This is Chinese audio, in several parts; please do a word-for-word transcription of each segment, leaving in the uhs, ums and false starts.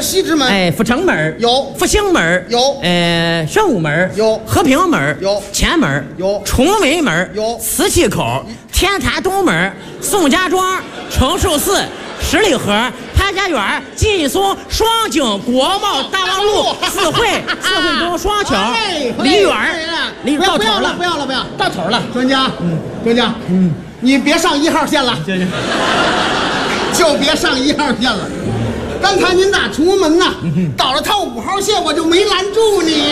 西直门， 哎，阜成门有， 复兴门有， 呃，宣武门有， 和平门有， 前门有， 崇文门有， 磁器口、天坛东门、宋家庄、承寿寺、十里河、潘家园、劲松、双井、国贸、大望路、四惠、四惠东、双桥、梨园，梨到头了， 不要了，不要， 到头了。 专家，嗯，专家，嗯，你别上一号线了，就别上一号线了。刚才您打崇文门呐，倒了趟五号线，我就没拦住你。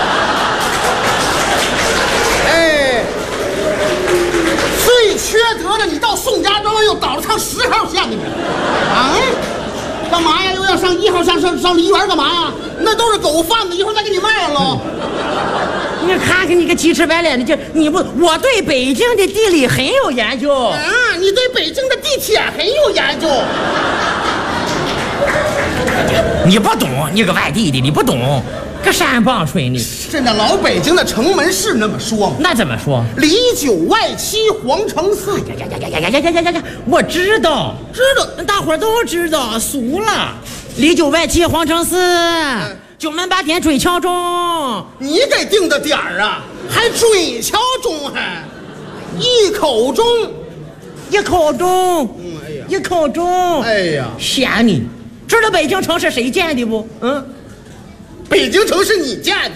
哎，最缺德的，你到宋家庄又倒了趟十号线去，啊？干嘛呀？又要上一号线，上上梨园干嘛呀？那都是狗贩子，一会儿再给你卖了喽。 你看看你个鸡翅白脸的，这你不，我对北京的地理很有研究啊！你对北京的地铁很有研究。 你不懂，你个外地的，你不懂，个山棒吹你。 现在老北京的城门是那么说吗？ 那怎么说？ 里九外七，皇城四。 呀呀呀呀呀呀呀呀呀呀！我知道， 知道， 大伙儿都知道，俗了。里九外七，皇城四。嗯九门八点，准桥中。 你给定的点儿啊，还准桥中还，一口钟， 一口钟， 嗯，哎呀， 一口钟， 哎呀， 闲你，知道北京城是谁建的不？嗯， 北京城是你建的。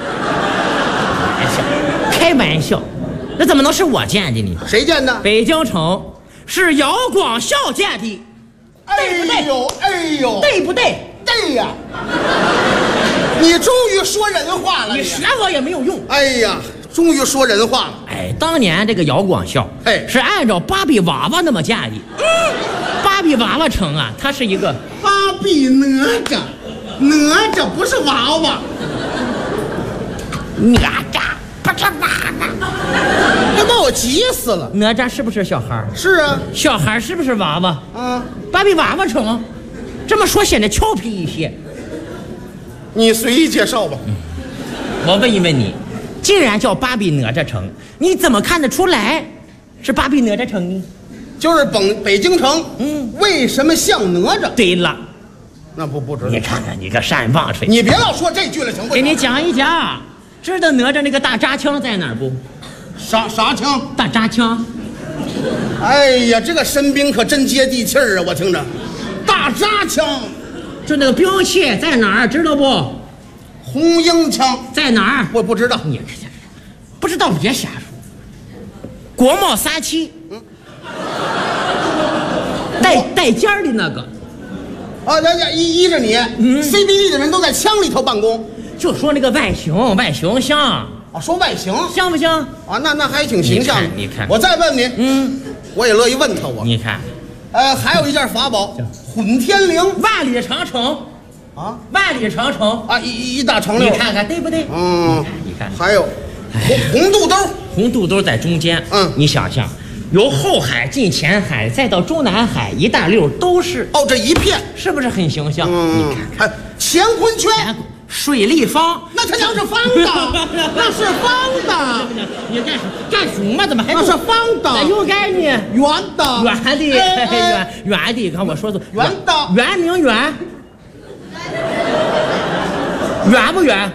开玩笑，那怎么能是我建的呢？ 谁建的？ 北京城是姚广孝建的，对不对？ 哎呦，哎呦， 对不对？ 对呀。你终于说人话了， 你学我也没有用。 哎呀，终于说人话了。 哎，当年这个姚广孝， 哎， 是按照芭比娃娃那么建的。嗯，芭比娃娃城啊，它是一个芭比哪吒，哪吒不是娃娃， 哪吒不是娃娃， 这把我急死了。 哪吒是不是小孩？ 是啊， 小孩是不是娃娃？ 啊， 芭比娃娃城，这么说显得俏皮一些。 你随意介绍吧。 嗯，我问一问你，既然叫芭比哪吒城，你怎么看得出来是芭比哪吒城呢？ 就是北北京城，嗯，为什么像哪吒？ 对了， 那不不知道。 你看看你个山棒吹， 你别老说这句了，行不？ 给你讲一讲，知道哪吒那个大扎枪在哪儿不？ 啥啥枪？ 大扎枪。 哎呀，这个申兵可真接地气儿啊！我听着，大扎枪。 就那个兵器在哪儿，知道不？ 红缨枪在哪儿？ 我不知道。 你不知道别瞎说。国贸三期，嗯，带带尖儿的那个。 啊，人家依依着你，嗯 ，C B D 的人都在枪里头办公。 就说那个外形，外形像啊，说外形像不像？ 啊，那那还挺形象的。 你看，你看我再问你， 嗯， 我也乐意问他我。 你看。 呃，还有一件法宝，混天绫， 万里长城，啊，万里长城啊，一一大长溜， 你看看对不对？ 嗯， 你看， 还有红红肚兜， 红肚兜在中间，嗯，你想想，由后海进前海，再到中南海，一大溜都是哦，这一片是不是很形象？ 嗯， 你看看乾坤圈。 水立方， 那它讲是方的，那是方的。 你干干什么？怎么还那是方的？ 又该你圆的， 圆的，圆圆的。看我说的， 圆的， 圆明园，圆不圆？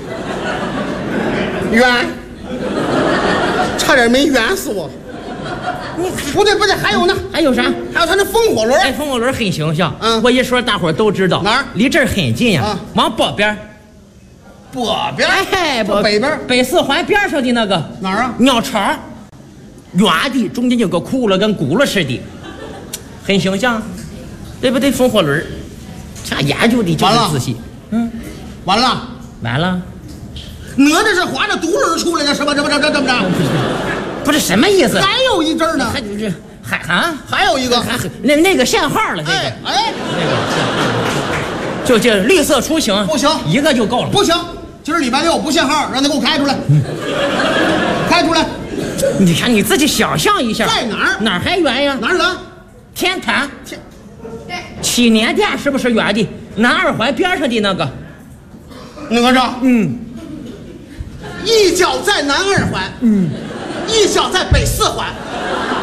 圆，差点没圆死我。你不对不对，还有呢？ 还有啥？ 还有他那风火轮。 哎，风火轮很形象。 嗯， 我一说大伙儿都知道。 哪儿？ 离这儿很近呀。 啊， 往北边。 北边。 哎， 北边。 北四环边上的那个哪儿啊？ 鸟巢，圆的，中间有个窟窿，跟轱辘似的，很形象，对不对？风火轮，这研究的就是仔细。嗯， 完了， 完了。 哪吒是划着独轮出来的，是吧？这不这这这么着？ 不是什么意思？ 还有一针呢， 还就是还啊， 还有一个， 还那那个限号了，这个哎哎， 那个就就绿色出行不行， 一个就够了， 不行，今儿礼拜六不限号，让他给我开出来，开出来。 你看你自己想象一下， 在哪儿？ 哪儿还圆呀？ 哪儿圆？ 天坛，祈年殿是不是圆的？南二环边上的那个哪吒， 嗯， 一脚在南二环，嗯，一脚在北四环。